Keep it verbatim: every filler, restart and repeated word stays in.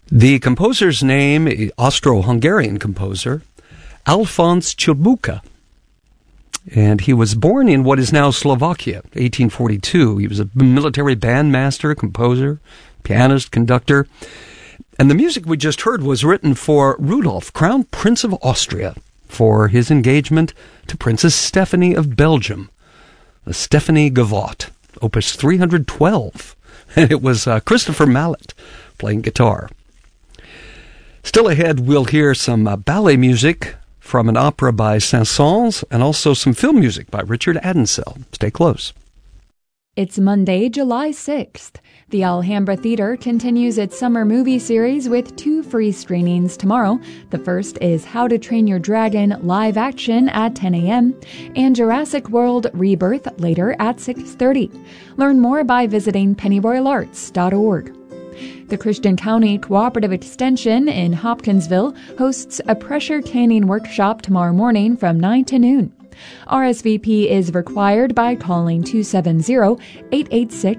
The composer's name, Austro-Hungarian composer, Alphonse Chilbuka. And he was born in what is now Slovakia, eighteen forty-two. He was a military bandmaster, composer, pianist, conductor. And the music we just heard was written for Rudolf, Crown Prince of Austria, for his engagement to Princess Stephanie of Belgium, the Stephanie Gavotte, opus three hundred twelve. And it was uh, Christopher Mallet playing guitar. Still ahead, we'll hear some uh, ballet music from an opera by Saint-Saëns, and also some film music by Richard Addinsell. Stay close. It's Monday, July sixth. The Alhambra Theater continues its summer movie series with two free screenings tomorrow. The first is How to Train Your Dragon live action at ten a.m. and Jurassic World Rebirth later at six thirty. Learn more by visiting pennyroyal arts dot org. The Christian County Cooperative Extension in Hopkinsville hosts a pressure tanning workshop tomorrow morning from nine to noon. R S V P is required by calling two seven zero, eight eight six,